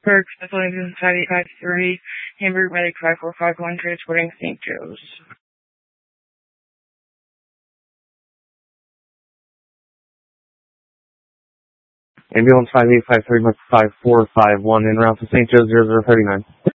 Perks, Facilities 5853, Hamburg Medic 5451, transporting St. Joe's. Ambulance 5853, 5451, en route to St. Joe's 0039.